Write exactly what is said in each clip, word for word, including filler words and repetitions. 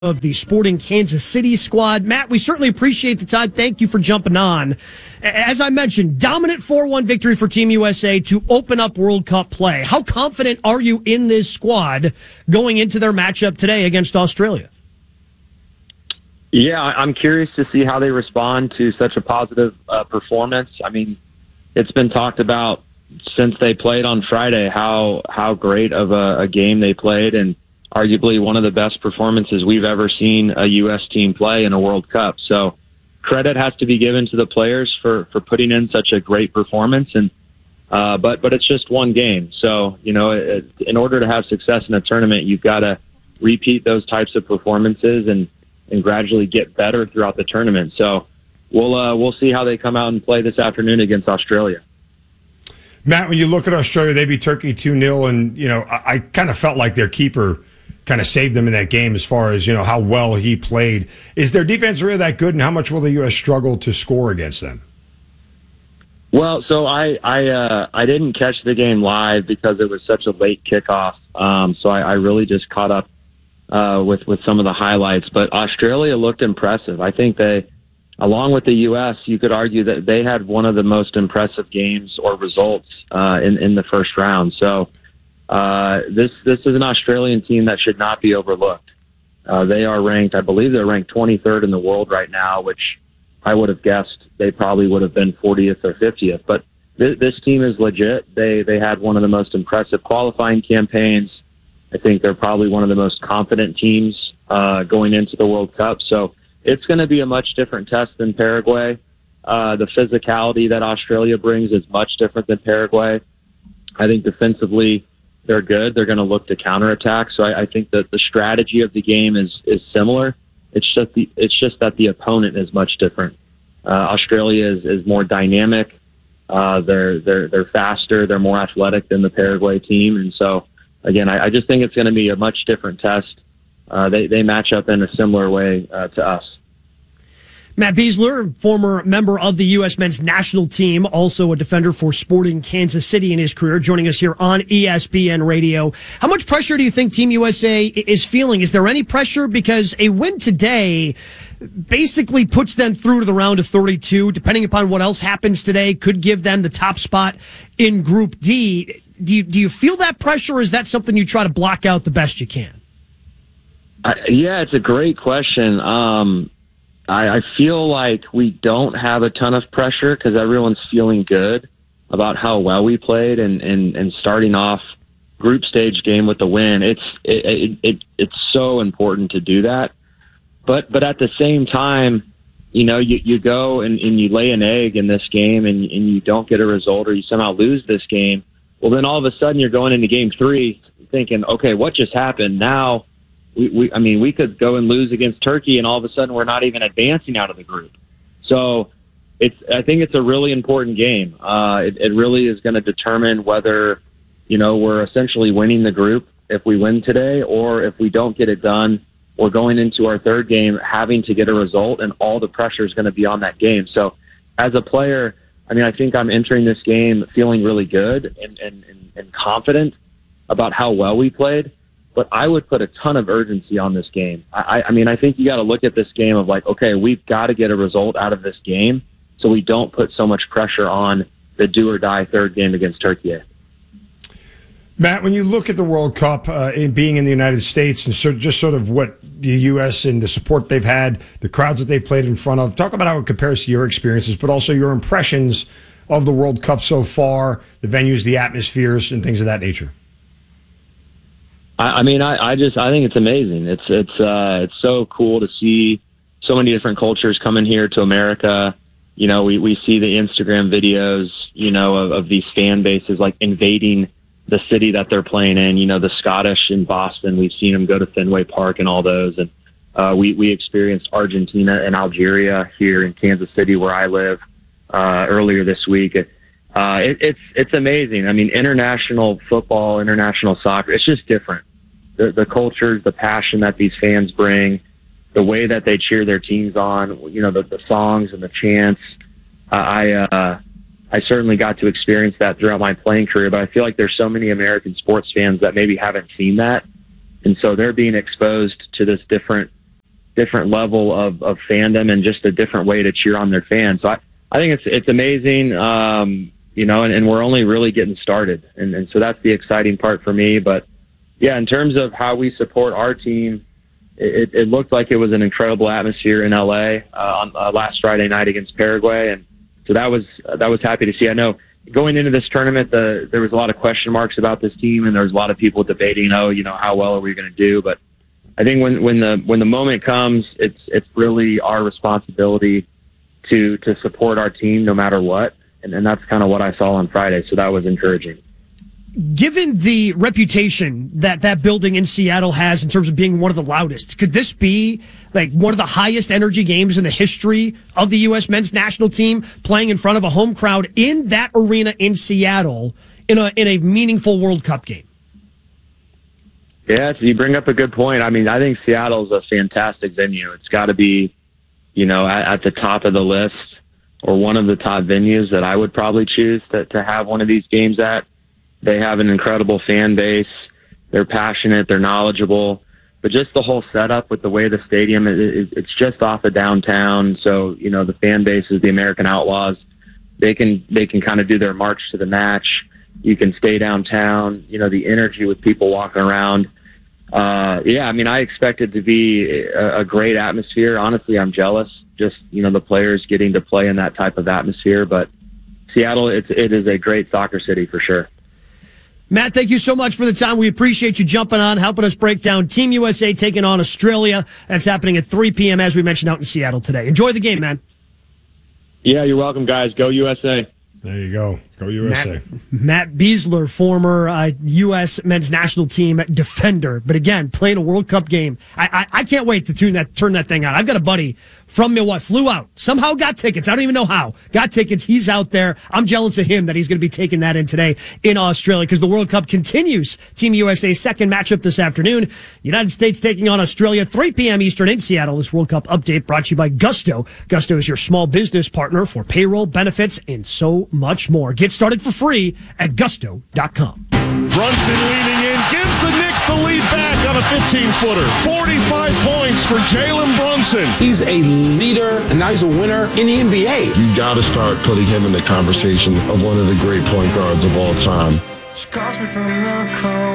Of the Sporting Kansas City squad. Matt, we certainly appreciate the time. Thank you for jumping on. As I mentioned, dominant four one victory for Team U S A to open up World Cup play. How confident are you in this squad going into their matchup today against Australia? Yeah, I'm curious to see how they respond to such a positive uh, performance. I mean, it's been talked about since they played on Friday how how great of a, a game they played, and arguably one of the best performances we've ever seen a U S team play in a World Cup. So credit has to be given to the players for, for putting in such a great performance. And uh, but but it's just one game. So, you know, it, in order to have success in a tournament, you've got to repeat those types of performances and, and gradually get better throughout the tournament. So we'll uh, we'll see how they come out and play this afternoon against Australia. Matt, when you look at Australia, they beat Turkey two nil, and, you know, I, I kind of felt like their keeper kind of saved them in that game as far as, you know, how well he played. Is their defense really that good, and how much will the U S struggle to score against them? Well, so I I, uh, I didn't catch the game live because it was such a late kickoff, um, so I, I really just caught up uh, with, with some of the highlights. But Australia looked impressive. I think they, along with the U S, you could argue that they had one of the most impressive games or results uh, in, in the first round. So Uh, this this is an Australian team that should not be overlooked. Uh, they are ranked, I believe they're ranked twenty-third in the world right now, which I would have guessed they probably would have been fortieth or fiftieth. But th- this team is legit. They they had one of the most impressive qualifying campaigns. I think they're probably one of the most confident teams uh, going into the World Cup. So it's going to be a much different test than Paraguay. Uh, the physicality that Australia brings is much different than Paraguay. I think defensively, they're good. They're going to look to counterattack. So I, I think that the strategy of the game is is similar. It's just the it's just that the opponent is much different. Uh, Australia is, is more dynamic. Uh, they're they're they're faster. They're more athletic than the Paraguay team. And so again, I, I just think it's going to be a much different test. Uh, they they match up in a similar way uh, to us. Matt Besler, former member of the U S men's national team, also a defender for Sporting Kansas City in his career, joining us here on E S P N Radio. How much pressure do you think Team U S A is feeling? Is there any pressure? Because a win today basically puts them through to the round of thirty-two. Depending upon what else happens today, could give them the top spot in Group D. Do you, do you feel that pressure, or is that something you try to block out the best you can? Uh, yeah, it's a great question. Um, I, I feel like we don't have a ton of pressure because everyone's feeling good about how well we played, and, and, and starting off group stage game with the win. It's it, it, it it's so important to do that. But but at the same time, you know, you, you go and, and you lay an egg in this game and, and you don't get a result, or you somehow lose this game. Well, then all of a sudden you're going into game three thinking, okay, what just happened? Now, We, we, I mean, we could go and lose against Turkey, and all of a sudden we're not even advancing out of the group. So it's, I think it's a really important game. Uh, it, it really is going to determine whether, you know, we're essentially winning the group if we win today, or if we don't get it done, we're going into our third game having to get a result, and all the pressure is going to be on that game. So as a player, I mean, I think I'm entering this game feeling really good and, and, and, and confident about how well we played. But I would put a ton of urgency on this game. I, I mean, I think you got to look at this game of like, okay, we've got to get a result out of this game so we don't put so much pressure on the do or die third game against Turkey. Matt, when you look at the World Cup uh, in being in the United States, and so just sort of what the U S and the support they've had, the crowds that they've played in front of, talk about how it compares to your experiences, but also your impressions of the World Cup so far, the venues, the atmospheres, and things of that nature. I mean, I, I just I think it's amazing. It's it's uh, it's so cool to see so many different cultures coming here to America. You know, we, we see the Instagram videos, you know, of, of these fan bases like invading the city that they're playing in. You know, the Scottish in Boston, we've seen them go to Fenway Park and all those. And uh, we we experienced Argentina and Algeria here in Kansas City, where I live, uh, earlier this week. Uh, it, it's it's amazing. I mean, international football, international soccer, it's just different. The, the cultures, the passion that these fans bring, the way that they cheer their teams on, you know, the, the songs and the chants. Uh, I uh, I certainly got to experience that throughout my playing career, but I feel like there's so many American sports fans that maybe haven't seen that. And so they're being exposed to this different different level of, of fandom and just a different way to cheer on their fans. So I, I think it's it's amazing, um, you know, and, and we're only really getting started. And, and so that's the exciting part for me. But, yeah, in terms of how we support our team, it, it looked like it was an incredible atmosphere in L A uh, on uh, last Friday night against Paraguay. And so that was that was happy to see. I know going into this tournament, the, there was a lot of question marks about this team, and there was a lot of people debating, oh, you know, how well are we going to do? But I think when, when the when the moment comes, it's it's really our responsibility to to support our team no matter what, and, and that's kind of what I saw on Friday. So that was encouraging. Given the reputation that that building in Seattle has in terms of being one of the loudest, could this be like one of the highest energy games in the history of the U S men's national team, playing in front of a home crowd in that arena in Seattle in a in a meaningful World Cup game? Yeah, so you bring up a good point. I mean, I think Seattle's a fantastic venue. It's got to be, you know, at, at the top of the list or one of the top venues that I would probably choose to, to have one of these games at. They have an incredible fan base. They're passionate. They're knowledgeable. But just the whole setup with the way the stadium is, it's just off of downtown. So, you know, the fan base is the American Outlaws. They can they can kind of do their march to the match. You can stay downtown. You know, the energy with people walking around. Uh, yeah, I mean, I expect it to be a, a great atmosphere. Honestly, I'm jealous. Just, you know, the players getting to play in that type of atmosphere. But Seattle, it's, it is a great soccer city for sure. Matt, thank you so much for the time. We appreciate you jumping on, helping us break down Team U S A taking on Australia. That's happening at three p.m., as we mentioned, out in Seattle today. Enjoy the game, man. Yeah, you're welcome, guys. Go U S A. There you go. Go U S A. Matt, Matt Besler, former uh, U S men's national team defender. But again, playing a World Cup game. I, I, I can't wait to tune that, turn that thing on. I've got a buddy from Milwaukee, flew out, somehow got tickets. I don't even know how. Got tickets. He's out there. I'm jealous of him that he's going to be taking that in today in Australia because the World Cup continues. Team U S A's second matchup this afternoon. United States taking on Australia, three p.m. Eastern in Seattle. This World Cup update brought to you by Gusto. Gusto is your small business partner for payroll, benefits, and so much more. Get started for free at gusto dot com. Brunson leaning in, gives the Knicks the lead back on a fifteen-footer. forty-five points for Jalen Brunson. He's a leader, and now he's a winner in the N B A. You got to start putting him in the conversation of one of the great point guards of all time. She calls me from the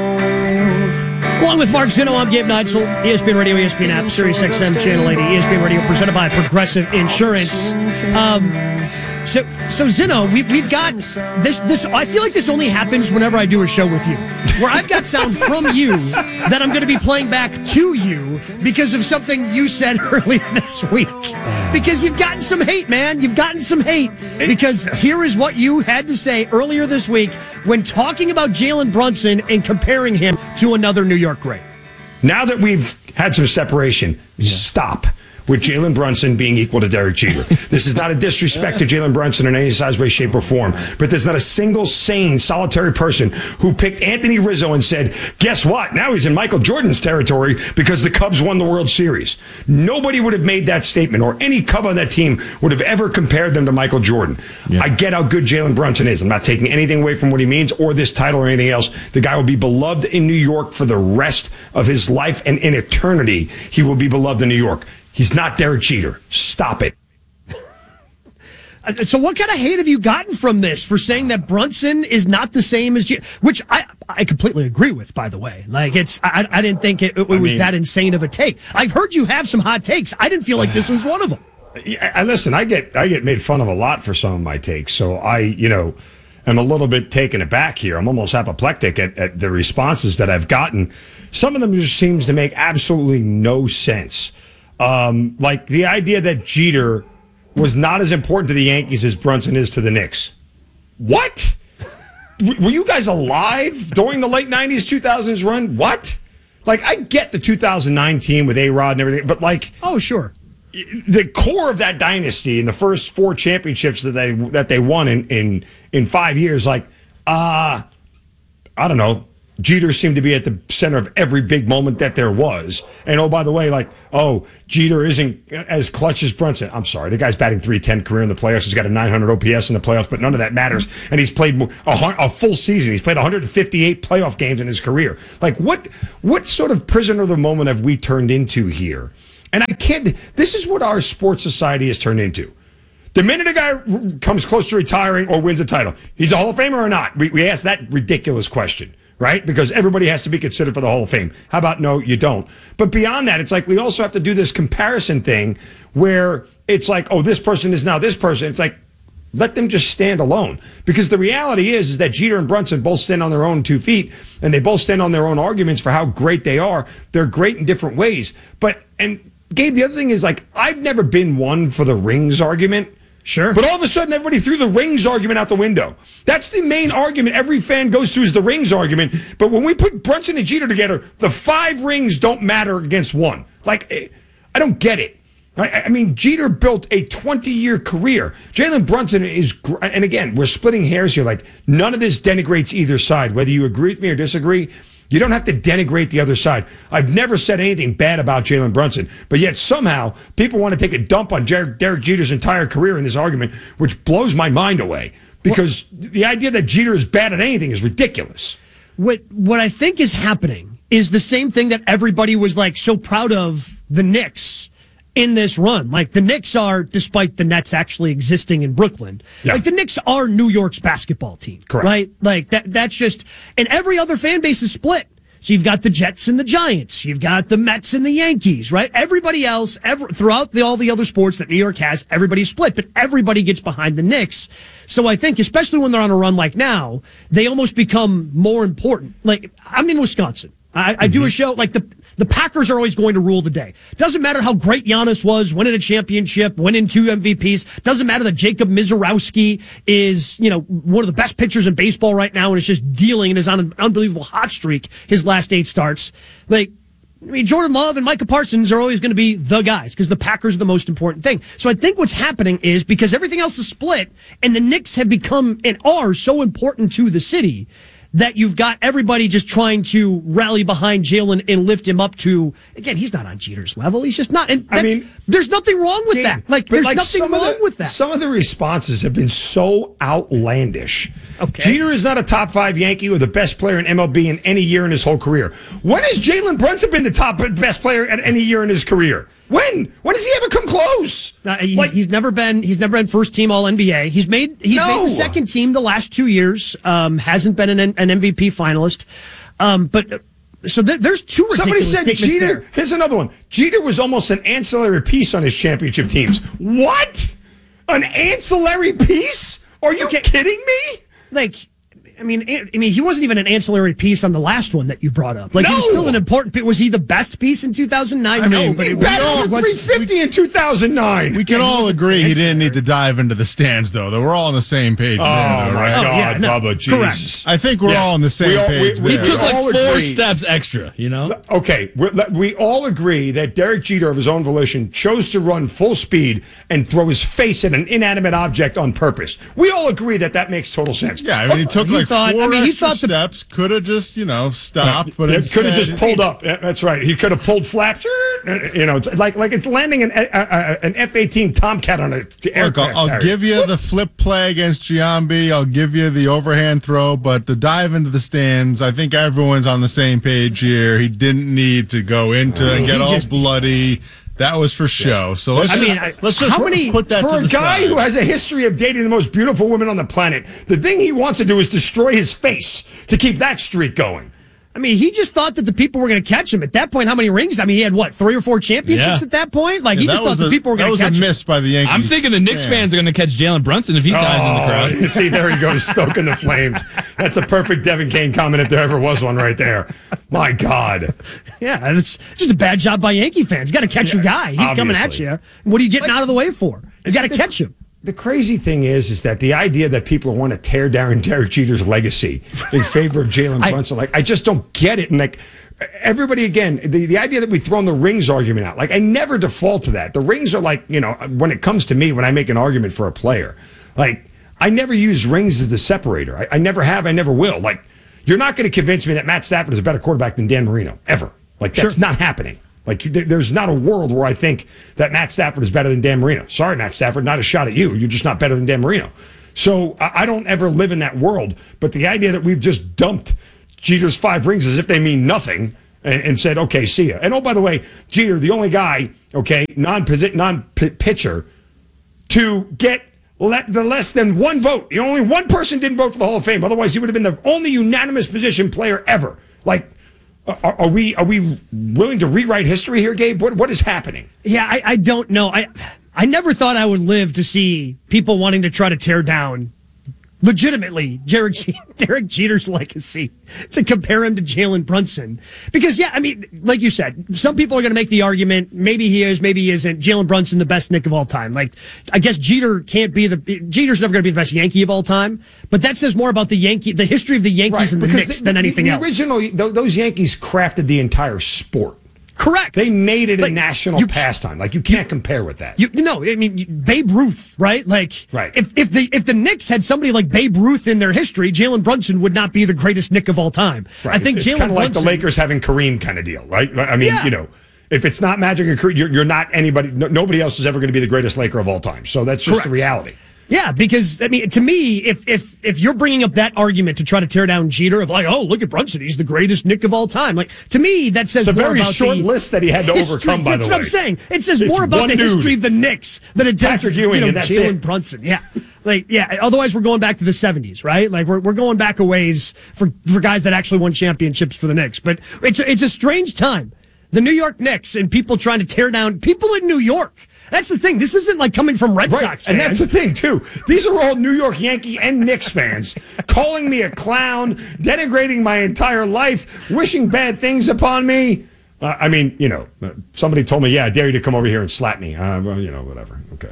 cold. Along with Mark Zinno, I'm Gabe Neitzel, E S P N Radio, E S P N app, Sirius X M Channel eighty, E S P N Radio, presented by Progressive Insurance. Um, so, so Zinno, we, we've got this. This I feel like this only happens whenever I do a show with you, where I've got sound from you that I'm going to be playing back to you because of something you said earlier this week. Because you've gotten some hate, man. You've gotten some hate because here is what you had to say earlier this week when talking about Jalen Brunson and comparing him to another New York great. Now that we've had some separation, yeah. Stop with Jalen Brunson being equal to Derek Jeter. This is not a disrespect to Jalen Brunson in any size, way, shape, or form, but there's not a single sane, solitary person who picked Anthony Rizzo and said, guess what? Now he's in Michael Jordan's territory because the Cubs won the World Series. Nobody would have made that statement, or any Cub on that team would have ever compared them to Michael Jordan. Yeah. I get how good Jalen Brunson is. I'm not taking anything away from what he means or this title or anything else. The guy will be beloved in New York for the rest of his life, and in eternity, he will be beloved in New York. He's not Derek Jeter. Stop it. So what kind of hate have you gotten from this for saying that Brunson is not the same as Jeter? Which I I completely agree with, by the way. Like, it's I, I didn't think it, it was mean, that insane of a take. I've heard you have some hot takes. I didn't feel like this was one of them. Yeah, listen, I get I get made fun of a lot for some of my takes. So I, you know, am a little bit taken aback here. I'm almost apoplectic at, at the responses that I've gotten. Some of them just seems to make absolutely no sense. Um, like the idea that Jeter was not as important to the Yankees as Brunson is to the Knicks. What? Were you guys alive during the late nineties, two thousands run? What? Like, I get the two thousand nine team with A-Rod and everything, but like... Oh, sure. The core of that dynasty and the first four championships that they that they won in, in, in five years, like, uh, I don't know, Jeter seemed to be at the center of every big moment that there was. And, oh, by the way, like, oh, Jeter isn't as clutch as Brunson. I'm sorry. The guy's batting three ten career in the playoffs. He's got a nine hundred O P S in the playoffs, but none of that matters. And he's played a, a full season. He's played one hundred fifty-eight playoff games in his career. Like, what what sort of prisoner of the moment have we turned into here? And I can't, this is what our sports society has turned into. The minute a guy comes close to retiring or wins a title, he's a Hall of Famer or not? We, we ask that ridiculous question, right? Because everybody has to be considered for the Hall of Fame. How about no, you don't? But beyond that, it's like we also have to do this comparison thing where it's like, oh, this person is now this person. It's like, let them just stand alone. Because the reality is, is that Jeter and Brunson both stand on their own two feet, and they both stand on their own arguments for how great they are. They're great in different ways. But, and Gabe, the other thing is, like, I've never been one for the rings argument. Sure. But all of a sudden, everybody threw the rings argument out the window. That's the main argument every fan goes to is the rings argument. But when we put Brunson and Jeter together, the five rings don't matter against one. Like, I don't get it. I, I mean, Jeter built a twenty-year career. Jalen Brunson is, gr- and again, we're splitting hairs here. Like, none of this denigrates either side. Whether you agree with me or disagree, you don't have to denigrate the other side. I've never said anything bad about Jalen Brunson, but yet somehow people want to take a dump on Jer- Derek Jeter's entire career in this argument, which blows my mind away. Because well, the idea that Jeter is bad at anything is ridiculous. What what I think is happening is the same thing that everybody was like so proud of the Knicks in this run. Like the Knicks are, despite the Nets actually existing in Brooklyn, yeah. like the Knicks are New York's basketball team. Correct. Right? Like that that's just, and every other fan base is split. So you've got the Jets and the Giants. You've got the Mets and the Yankees, right? Everybody else, ever, throughout the, all the other sports that New York has, everybody's split, but everybody gets behind the Knicks. So I think, especially when they're on a run like now, they almost become more important. Like, I'm in Wisconsin. I, I mm-hmm. do a show, like the the Packers are always going to rule the day. Doesn't matter how great Giannis was, winning a championship, winning two M V Ps. Doesn't matter that Jacob Mizorowski is, you know, one of the best pitchers in baseball right now and is just dealing and is on an unbelievable hot streak his last eight starts. Like, I mean, Jordan Love and Micah Parsons are always going to be the guys because the Packers are the most important thing. So I think what's happening is because everything else is split and the Knicks have become and are so important to the city that you've got everybody just trying to rally behind Jalen and lift him up to, again, he's not on Jeter's level. He's just not. And I mean, there's nothing wrong with that. Like, there's like nothing wrong the, with that. Some of the responses have been so outlandish. Okay. Jeter is not a top five Yankee or the best player in M L B in any year in his whole career. When has Jalen Brunson been the top best player at any year in his career? When? When has he ever come close? Uh, he's, like, he's never been. He's never been first team All N B A. He's made. He's no. made the second team the last two years. Um, hasn't been an, an M V P finalist. Um, but uh, so th- there's two ridiculous Somebody said statements Jeter. there. Here's another one. Jeter was almost an ancillary piece on his championship teams. What? An ancillary piece? Are you okay. kidding me? Like. I mean, I mean, he wasn't even an ancillary piece on the last one that you brought up. Like, no. he was still an important piece. Was he the best piece in two thousand nine? I mean, no, but he it batted was, three fifty we, in two thousand nine. We can yeah, all agree he didn't need to dive into the stands, though. That we're all on the same page. Oh, there, though, my right? God, oh, yeah, no, Bubba, Jesus. Correct. I think we're yes. all on the same we all, page. We, we, there. He took like four agree. steps extra, you know? Okay, we all agree that Derek Jeter, of his own volition, chose to run full speed and throw his face at an inanimate object on purpose. We all agree that that makes total sense. Yeah, I mean, he took he like thought, four I mean, he extra thought the, steps. Could have just, you know, stopped, but it instead, could have just pulled up. That's right. He could have pulled flaps. You know, it's like like it's landing an uh, an F eighteen Tomcat on a aircraft. Look, I'll, I'll give you the flip play against Giambi. I'll give you the overhand throw, but the dive into the stands, I think everyone's on the same page here. He didn't need to go into and get all just, bloody. That was for show. So let's I just, mean, I, let's just how many, put that for to a the guy side. who has a history of dating the most beautiful women on the planet. The thing he wants to do is destroy his face to keep that streak going. I mean, he just thought that the people were going to catch him. At that point, how many rings? I mean, he had, what, three or four championships yeah. at that point? Like, yeah, he just thought a, the people were going to catch him. That was a miss by the Yankees. I'm thinking the Knicks yeah. fans are going to catch Jalen Brunson if he dives oh, in the crowd. See, there he goes, stoking the flames. That's a perfect Devin Kane comment if there ever was one right there. My God. Yeah, it's just a bad job by Yankee fans. You got to catch yeah, your guy. He's obviously. coming at you. What are you getting like, out of the way for? You got to catch him. The crazy thing is, is that the idea that people want to tear down Derek Jeter's legacy in favor of Jalen Brunson, like, I just don't get it. And like, everybody, again, the, the idea that we thrown the rings argument out, like, I never default to that. The rings are like, you know, when it comes to me, when I make an argument for a player, like, I never use rings as a separator. I, I never have, I never will. Like, you're not going to convince me that Matt Stafford is a better quarterback than Dan Marino, ever. Like, that's sure. not happening. Like, there's not a world where I think that Matt Stafford is better than Dan Marino. Sorry, Matt Stafford, not a shot at you. You're just not better than Dan Marino. So I don't ever live in that world. But the idea that we've just dumped Jeter's five rings as if they mean nothing, and, and said, okay, see ya. And oh, by the way, Jeter, the only guy, okay, non-pitcher, non-pitcher, to get let the less than one vote. You know, only one person didn't vote for the Hall of Fame. Otherwise, he would have been the only unanimous position player ever. Like, are, are we are we willing to rewrite history here, Gabe? What what is happening? Yeah, I, I don't know. I I never thought I would live to see people wanting to try to tear down, legitimately, Derek, Derek Jeter's legacy, to compare him to Jalen Brunson. Because, yeah, I mean, like you said, some people are going to make the argument, maybe he is, maybe he isn't. Jalen Brunson, the best Knick of all time. Like, I guess Jeter can't be the, Jeter's never going to be the best Yankee of all time. But that says more about the Yankee, the history of the Yankees Right, and the Knicks the, than the, anything the else. Original, th- those Yankees crafted the entire sport. Correct. They made it like, a national you, pastime. Like, you can't compare with that. You no, I mean Babe Ruth, right? Like, right. If if the if the Knicks had somebody like Babe Ruth in their history, Jalen Brunson would not be the greatest Knick of all time. Right. I think it's, it's Jalen kind of like Brunson, the Lakers having Kareem kind of deal, right? I mean, yeah. you know, if it's not Magic and Kareem, you're, you're not anybody. No, nobody else is ever going to be the greatest Laker of all time. So that's just Correct. the reality. Yeah, because I mean, to me, if if if you're bringing up that argument to try to tear down Jeter, of like, oh, look at Brunson, he's the greatest Knick of all time. Like, to me, that says it's a more very about short the list that he had to history. overcome. By That's the what way, I'm saying. It says it's more about the dude. history of the Knicks than it does, Patrick Ewing, you know, and that's Jalen it. Brunson. Yeah, like yeah. Otherwise, we're going back to the seventies, right? Like we're we're going back a ways for for guys that actually won championships for the Knicks. But it's a, it's a strange time. The New York Knicks and people trying to tear down people in New York. That's the thing. This isn't like coming from Red Right. Sox fans. And that's the thing, too. These are all New York Yankee and Knicks fans calling me a clown, denigrating my entire life, wishing bad things upon me. Uh, I mean, you know, uh, somebody told me, yeah, I dare you to come over here and slap me. Uh, well, you know, whatever. Okay.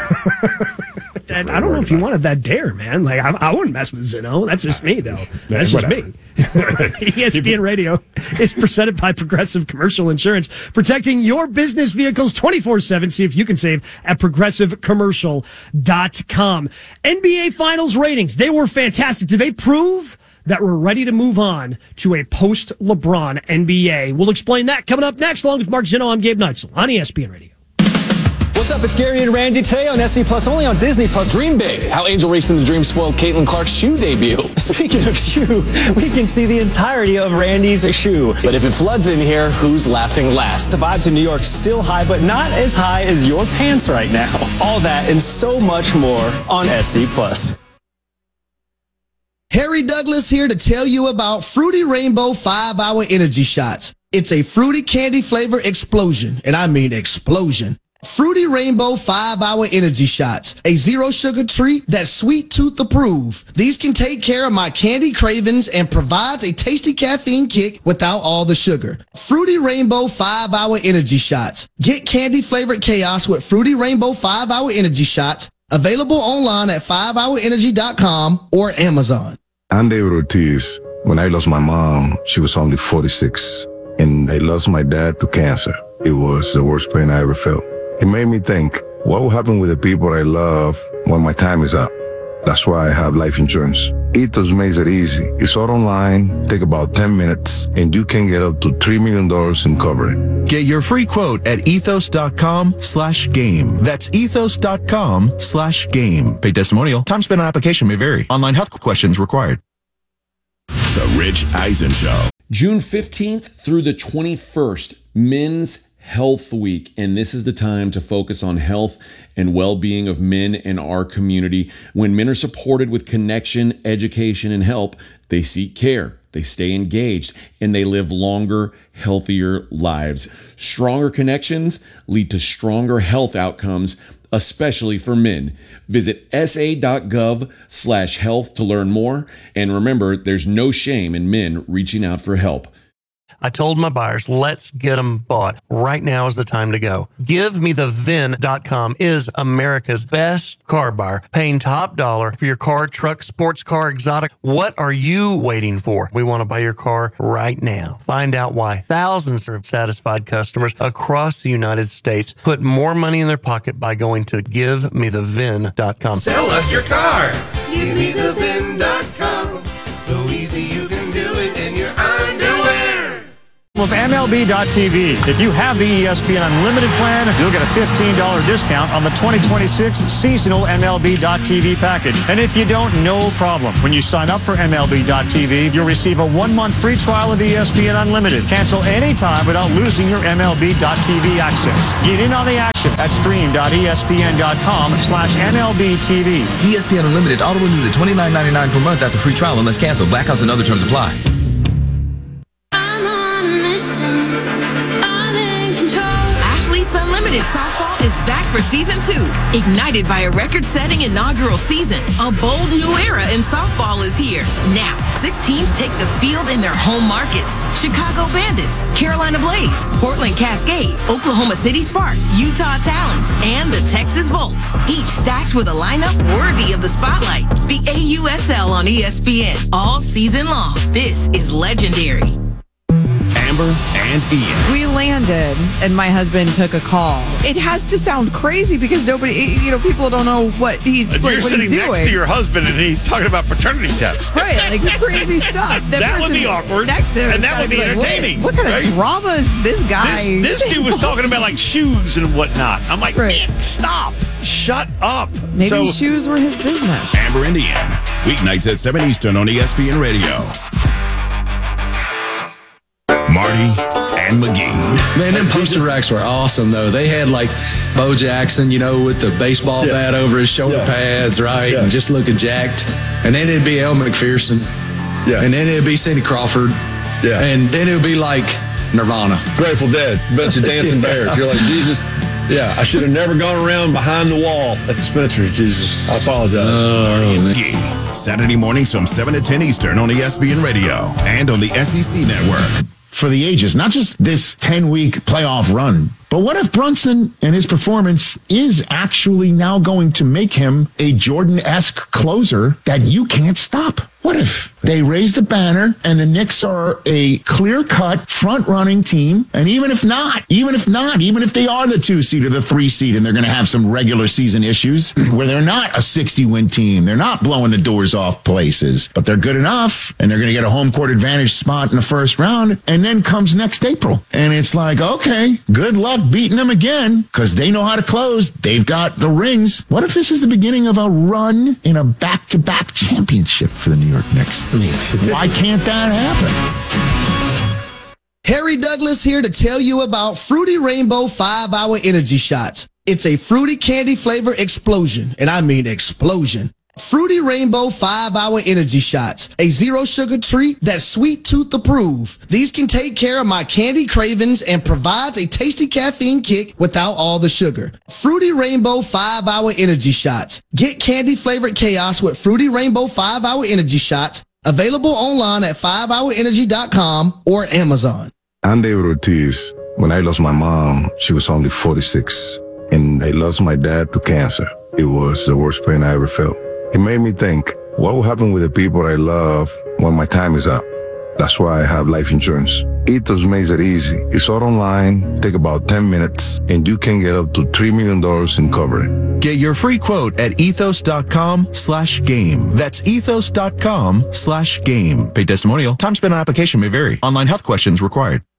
I don't know if you wanted that dare, man. Like, I, I wouldn't mess with Zeno. That's just me, though. That's just Whatever. me. E S P N Radio is presented by Progressive Commercial Insurance, protecting your business vehicles twenty-four seven. See if you can save at progressive commercial dot com. N B A Finals ratings, they were fantastic. Do they prove that we're ready to move on to a post-LeBron N B A? We'll explain that coming up next, along with Mark Zeno. I'm Gabe Neitzel on E S P N Radio. What's up? It's Gary and Randy today on S C Plus, only on Disney Plus. Dream big. How Angel Racing the Dream spoiled Caitlin Clark's shoe debut. Speaking of shoe, we can see the entirety of Randy's shoe. But if it floods in here, who's laughing last? The vibes in New York still high, but not as high as your pants right now. All that and so much more on S C Plus. Harry Douglas here to tell you about Fruity Rainbow five hour Energy Shots. It's a fruity candy flavor explosion, and I mean explosion. Fruity Rainbow five hour Energy Shots, a zero sugar treat that's sweet tooth approved. These can take care of my candy cravings and provides a tasty caffeine kick without all the sugar. Fruity Rainbow five hour Energy Shots. Get candy flavored chaos with Fruity Rainbow five hour Energy Shots. Available online at five hour energy dot com or Amazon. I'm David Ortiz. When I lost my mom, she was only forty-six, and I lost my dad to cancer. It was the worst pain I ever felt. It made me think, what will happen with the people I love when my time is up? That's why I have life insurance. Ethos makes it easy. It's all online, take about ten minutes, and you can get up to three million dollars in coverage. Get your free quote at ethos.com slash game. That's ethos.com slash game. Paid testimonial. Time spent on application may vary. Online health questions required. The Rich Eisen Show. June fifteenth through the twenty-first, Men's Health Week, and this is the time to focus on health and well-being of men in our community. When men are supported with connection, education, and help, they seek care, they stay engaged, and they live longer, healthier lives. Stronger connections lead to stronger health outcomes, especially for men. Visit sa.gov slash health to learn more. And remember, there's no shame in men reaching out for help. I told my buyers, let's get them bought. Right now is the time to go. Give Me The V I N dot com is America's best car buyer, paying top dollar for your car, truck, sports car, exotic. What are you waiting for? We want to buy your car right now. Find out why thousands of satisfied customers across the United States put more money in their pocket by going to Give Me The V I N dot com. Sell us your car. Give Me The V I N dot com. So easy you can do it in your underwear. of M L B dot T V. If you have the E S P N Unlimited plan, you'll get a fifteen dollars discount on the twenty twenty-six seasonal M L B dot T V package. And if you don't, no problem. When you sign up for M L B dot T V, you'll receive a one-month free trial of E S P N Unlimited. Cancel anytime without losing your M L B dot T V access. Get in on the action at stream dot E S P N dot com slash M L B T V. E S P N Unlimited auto renews at twenty-nine ninety-nine per month after free trial unless canceled. Blackouts and other terms apply. Athletes Unlimited Softball is back for season two. Ignited by a record-setting inaugural season, a bold new era in softball is here. Now, six teams take the field in their home markets. Chicago Bandits, Carolina Blaze, Portland Cascade, Oklahoma City Sparks, Utah Talons, and the Texas Volts. Each stacked with a lineup worthy of the spotlight. The A U S L on E S P N all season long. This is legendary. Amber and Ian. We landed, and my husband took a call. It has to sound crazy because nobody, you know, people don't know what he's, and like, you're what sitting he's next doing. to your husband, and he's talking about paternity tests. Right, like crazy stuff. The that would be awkward, next to him and that would be like, entertaining. What kind right? of drama is this guy? This, this dude was talking about like shoes and whatnot. I'm like, right. man, stop, shut up. Maybe so, shoes were his business. Amber and Ian, weeknights at seven Eastern on E S P N Radio. Marty and McGee. Man, them poster racks were awesome, though. They had, like, Bo Jackson, you know, with the baseball yeah. bat over his shoulder yeah. pads, right? Yeah. And just looking jacked. And then it'd be Elle McPherson. Yeah. And then it'd be Cindy Crawford. Yeah. And then it would be, like, Nirvana. Grateful Dead. Bunch of dancing yeah. bears. You're like, Jesus, yeah, I should have never gone around behind the wall at the Spencer's, Jesus. I apologize. Marty and McGee. Saturday mornings from seven to ten Eastern on E S P N Radio and on the S E C Network. For the ages, not just this ten-week playoff run, but what if Brunson and his performance is actually now going to make him a Jordan-esque closer that you can't stop? What if they raise the banner and the Knicks are a clear-cut front-running team? And even if not, even if not, even if they are the two seed or the three seed and they're going to have some regular season issues where they're not a sixty-win team, they're not blowing the doors off places, but they're good enough and they're going to get a home court advantage spot in the first round. And then comes next April. And it's like, okay, good luck beating them again because they know how to close. They've got the rings. What if this is the beginning of a run in a back-to-back championship for the New York Knicks? I mean, why can't that happen? Harry Douglas here to tell you about Fruity Rainbow five hour Energy Shots. It's a fruity candy flavor explosion, and I mean explosion. Fruity Rainbow five hour Energy Shots, a zero sugar treat that's sweet tooth approved. These can take care of my candy cravings and provides a tasty caffeine kick without all the sugar. Fruity Rainbow five hour Energy Shots. Get candy flavored chaos with Fruity Rainbow five hour Energy Shots. Available online at five hour energy dot com or Amazon. I'm David Ortiz. When I lost my mom, she was only forty-six. And I lost my dad to cancer. It was the worst pain I ever felt. It made me think, what will happen with the people I love when my time is up? That's why I have life insurance. Ethos makes it easy. It's all online, take about ten minutes, and you can get up to three million dollars in coverage. Get your free quote at ethos.com slash game. That's ethos.com slash game. Paid testimonial. Time spent on application may vary. Online health questions required.